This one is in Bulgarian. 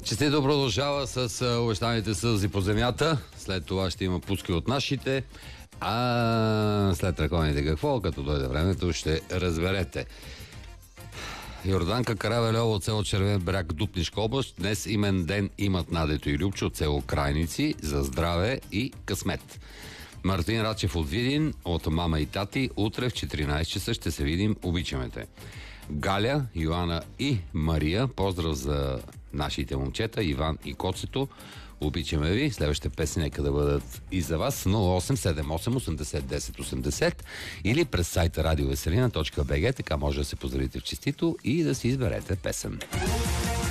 Честито продължава с обещаните сълзи по земята. След това ще има пуски от нашите. А след ръковните какво? Като дойде времето, ще разберете. Йорданка Каравелова от село Червен бряг, Дупнишка област. Днес имен ден имат Надето и Любчо от село Крайници. За здраве и късмет. Мартин Рачев от Видин, от мама и тати. Утре в 14 часа ще се видим. Обичаме те. Галя, Йоана и Мария. Поздрав за нашите момчета, Иван и Коцето. Обичаме ви. Следващите песни нека да бъдат и за вас. 0878 80 10 80 или през сайта radioveselina.bg. Така може да се поздравите в честито и да си изберете песен.